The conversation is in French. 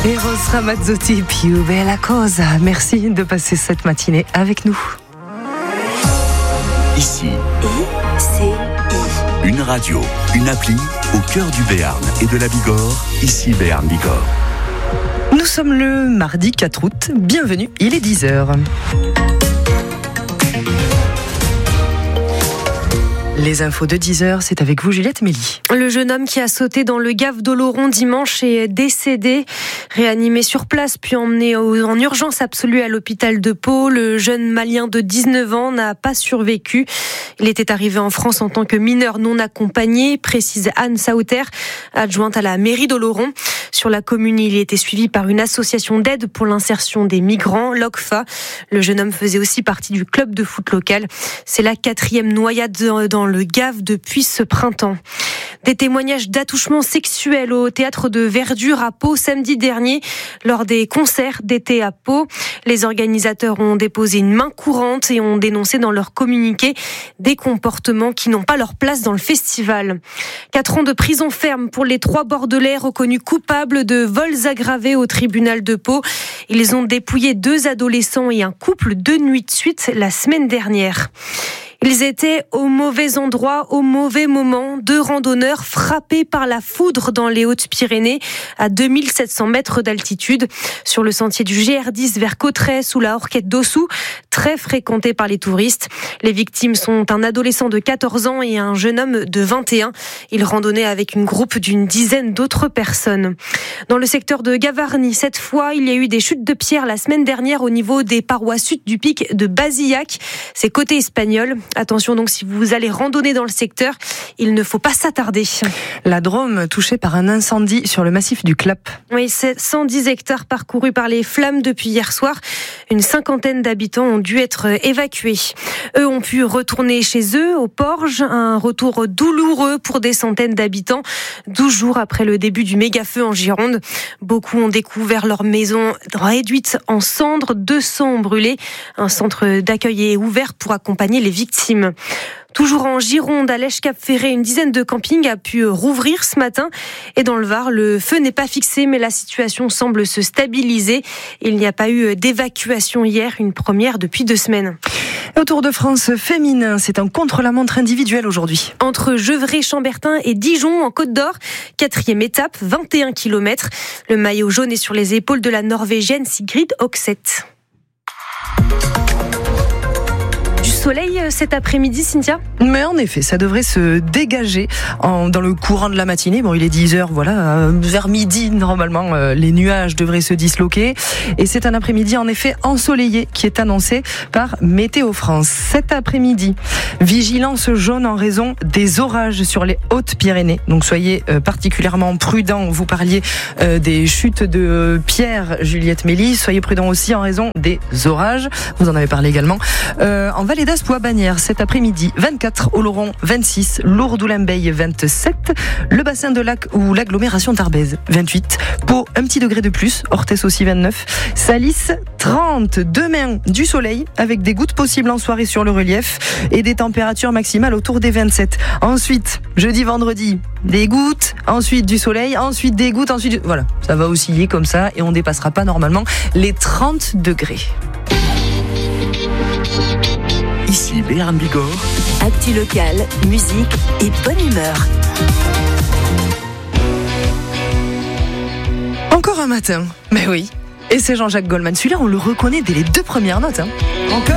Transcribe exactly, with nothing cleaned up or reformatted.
Eros Ramazzotti, più bella cosa. Merci de passer cette matinée avec nous. Ici, I C I. Une radio, une appli au cœur du Béarn et de la Bigorre. Ici Béarn Bigorre. Nous sommes le mardi quatre août. Bienvenue, il est dix heures. Les infos de dix heures, c'est avec vous Juliette Mélie. Le jeune homme qui a sauté dans le gave d'Oloron dimanche est décédé, réanimé sur place puis emmené en urgence absolue à l'hôpital de Pau. Le jeune malien de dix-neuf ans n'a pas survécu. Il était arrivé en France en tant que mineur non accompagné, précise Anne Sauter, adjointe à la mairie d'Oloron. Sur la commune, il était suivi par une association d'aide pour l'insertion des migrants, l'O C F A. Le jeune homme faisait aussi partie du club de foot local. C'est la quatrième noyade dans le gave depuis ce printemps. Des témoignages d'attouchements sexuels au théâtre de Verdure à Pau samedi dernier lors des concerts d'été à Pau. Les organisateurs ont déposé une main courante et ont dénoncé dans leur communiqué des comportements qui n'ont pas leur place dans le festival. Quatre ans de prison ferme pour les trois Bordelais reconnus coupables de vols aggravés au tribunal de Pau. Ils ont dépouillé deux adolescents et un couple deux nuits de suite la semaine dernière. Ils étaient au mauvais endroit, au mauvais moment. Deux randonneurs frappés par la foudre dans les Hautes-Pyrénées, à deux mille sept cents mètres d'altitude, sur le sentier du G R dix vers Cauterets, sous la Horquette d'Ossou, très fréquenté par les touristes. Les victimes sont un adolescent de quatorze ans et un jeune homme de vingt et un. Ils randonnaient avec une groupe d'une dizaine d'autres personnes. Dans le secteur de Gavarnie, cette fois, il y a eu des chutes de pierres la semaine dernière au niveau des parois sud du pic de Bazillac. C'est côté espagnol. Attention donc, si vous allez randonner dans le secteur, il ne faut pas s'attarder. La Drôme touchée par un incendie sur le massif du Clap. Oui, c'est cent dix hectares parcourus par les flammes depuis hier soir. Une cinquantaine d'habitants ont dû être évacués. Eux ont pu retourner chez eux, au Porge. Un retour douloureux pour des centaines d'habitants, douze jours après le début du méga-feu en Gironde. Beaucoup ont découvert leur maison réduite en cendres, deux cents ont brûlé. Un centre d'accueil est ouvert pour accompagner les victimes. Toujours en Gironde, à Lèche-Cap-Ferré, une dizaine de campings a pu rouvrir ce matin. Et dans le Var, le feu n'est pas fixé, mais la situation semble se stabiliser. Il n'y a pas eu d'évacuation hier, une première depuis deux semaines. Au Tour de France féminin, c'est un contre-la-montre individuel aujourd'hui. Entre Gevrey, Chambertin et Dijon, en Côte d'Or, quatrième étape, vingt et un kilomètres. Le maillot jaune est sur les épaules de la Norvégienne Sigrid Oxeth. Soleil cet après-midi, Cynthia ? Mais en effet, ça devrait se dégager en, dans le courant de la matinée. Bon, il est dix heures, voilà, euh, vers midi, normalement, euh, les nuages devraient se disloquer. Et c'est un après-midi, en effet, ensoleillé qui est annoncé par Météo France. Cet après-midi, vigilance jaune en raison des orages sur les Hautes-Pyrénées. Donc soyez euh, particulièrement prudents. Vous parliez euh, des chutes de pierres, Juliette Mélie. Soyez prudents aussi en raison des orages. Vous en avez parlé également. Euh, en Vallée d'Aspoix, Bagnères, cet après-midi, vingt-quatre, Oloron, vingt-six, Lourdes-Oulin-Beille, vingt-sept, le bassin de Lac ou l'agglomération d'Arbez, vingt-huit, Pau, un petit degré de plus, Orthès aussi vingt-neuf, Salis, trente, demain, du soleil, avec des gouttes possibles en soirée sur le relief et des températures maximales autour des vingt-sept. Ensuite, jeudi, vendredi, des gouttes, ensuite du soleil, ensuite des gouttes, ensuite... Voilà, ça va osciller comme ça et on ne dépassera pas normalement les trente degrés. Ici Béarn Bigorre. Actu locale, musique et bonne humeur. Encore un matin, mais oui. Et c'est Jean-Jacques Goldman. Celui-là, on le reconnaît dès les deux premières notes. Hein. Encore